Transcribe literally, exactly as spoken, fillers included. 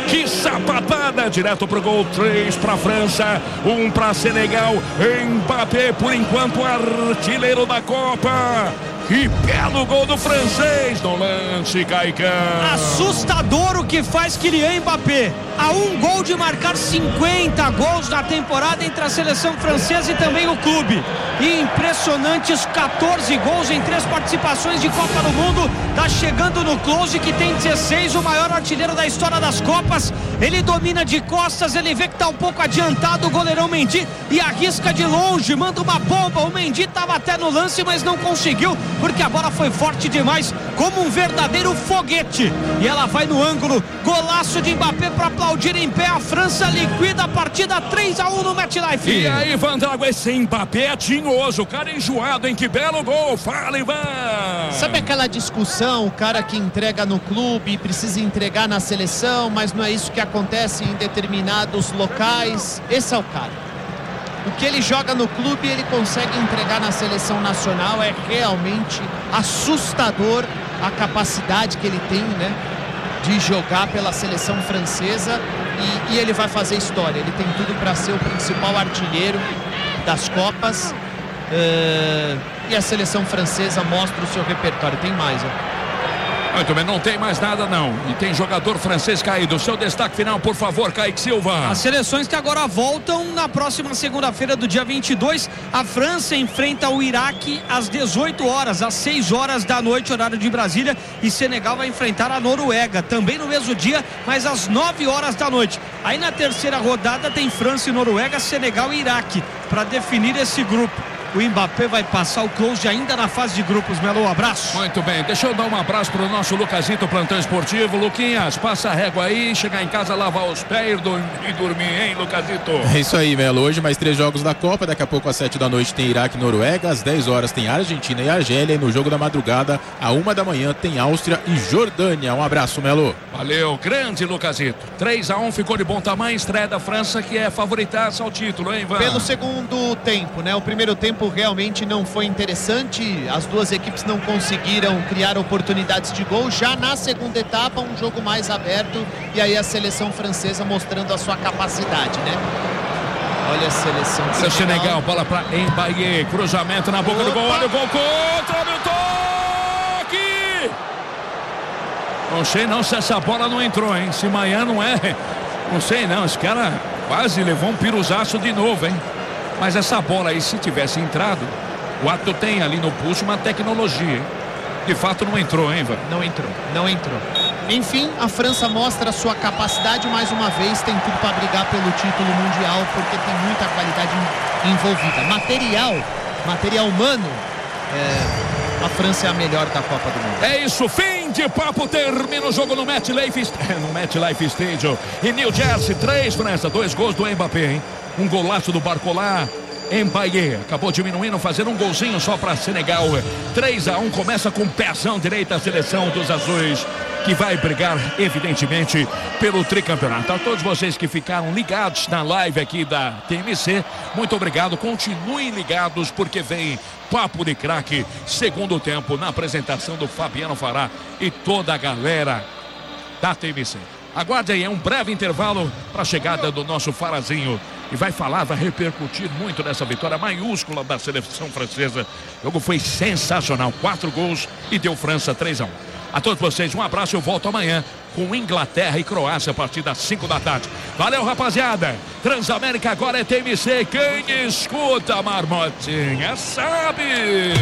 Que sapatada, direto pro gol, três pra França, um pra Senegal. Mbappé, por enquanto, artilheiro da Copa. Que belo gol do francês no lance, Caicão. Assustador o que faz Kylian Mbappé. A um gol de marcar cinquenta gols na temporada entre a seleção francesa e também o clube. E impressionantes quatorze gols em três participações de Copa do Mundo. Tá chegando no close, que tem dezesseis, o maior artilheiro da história das Copas. Ele domina de costas, ele vê que tá um pouco adiantado o goleirão Mendy e arrisca de longe, manda uma bomba. O Mendy tava até no lance, mas não conseguiu, porque a bola foi forte demais, como um verdadeiro foguete. E ela vai no ângulo. Golaço de Mbappé para aplaudir em pé. A França liquida a partida três a um no MetLife. E aí, Vandago, esse Mbappé é tinhoso, o cara é enjoado, hein? Que belo gol. Fala, Ivan. Sabe aquela discussão, o cara que entrega no clube precisa entregar na seleção, mas não é isso que acontece em determinados locais? Esse é o cara. O que ele joga no clube, ele consegue entregar na seleção nacional. É realmente assustador a capacidade que ele tem, né, de jogar pela seleção francesa. E, e ele vai fazer história. Ele tem tudo para ser o principal artilheiro das Copas. Uh, e a seleção francesa mostra o seu repertório. Tem mais, ó. Muito bem, não tem mais nada não. E tem jogador francês caído. O seu destaque final, por favor, Kaique Silva. As seleções que agora voltam na próxima segunda-feira do dia vinte e dois. A França enfrenta o Iraque às dezoito horas, às seis horas da noite, horário de Brasília. E Senegal vai enfrentar a Noruega, também no mesmo dia, mas às nove horas da noite. Aí na terceira rodada tem França e Noruega, Senegal e Iraque, para definir esse grupo. O Mbappé vai passar o close ainda na fase de grupos. Melo, um abraço. Muito bem, deixa eu dar um abraço pro nosso Lucasito, plantão esportivo. Luquinhas, passa a régua aí, chegar em casa, lavar os pés e dormir, hein, Lucasito? É isso aí, Melo. Hoje mais três jogos da Copa. Daqui a pouco às sete da noite tem Iraque e Noruega. Às dez horas tem Argentina e Argélia. E no jogo da madrugada, à uma da manhã, tem Áustria e Jordânia. Um abraço, Melo. Valeu, grande Lucasito. três a um, ficou de bom tamanho. Estreia da França, que é favoritaça ao título, hein, Ivan? Pelo segundo tempo, né? O primeiro tempo realmente não foi interessante, as duas equipes não conseguiram criar oportunidades de gol. Já na segunda etapa, um jogo mais aberto, e aí a seleção francesa mostrando a sua capacidade, né? Olha a seleção Senegal, o Senegal, bola para Mbappé, cruzamento na boca Opa. do gol, olha o gol contra, olha o toque! Não sei não se essa bola não entrou, hein? Se amanhã não é, não sei não, esse cara quase levou um piruzaço de novo, hein? Mas essa bola aí, se tivesse entrado, o Ato tem ali no pulso uma tecnologia, hein? De fato não entrou, hein, Ivan? Não entrou, não entrou. Enfim, a França mostra a sua capacidade mais uma vez, tem tudo para brigar pelo título mundial, porque tem muita qualidade envolvida. Material, material humano, é, a França é a melhor da Copa do Mundo. É isso, fim de papo, termina o jogo no MetLife, no MetLife Stadium. E New Jersey, três França, dois gols do Mbappé, hein? Um golaço do Barcola. Mbappé acabou diminuindo, fazendo um golzinho só para Senegal. três a um, começa com pezão direito a seleção dos azuis, que vai brigar evidentemente pelo tricampeonato. A todos vocês que ficaram ligados na live aqui da T M C, muito obrigado, continuem ligados, porque vem Papo de Craque, segundo tempo, na apresentação do Fabiano Fará e toda a galera da T M C. Aguarde aí, é um breve intervalo para a chegada do nosso Farazinho. E vai falar, vai repercutir muito nessa vitória maiúscula da seleção francesa. O jogo foi sensacional, quatro gols e deu França três a um. A todos vocês, um abraço, eu volto amanhã com Inglaterra e Croácia a partir das cinco da tarde. Valeu, rapaziada. Transamérica agora é T M C. Quem escuta, Marmotinha, sabe.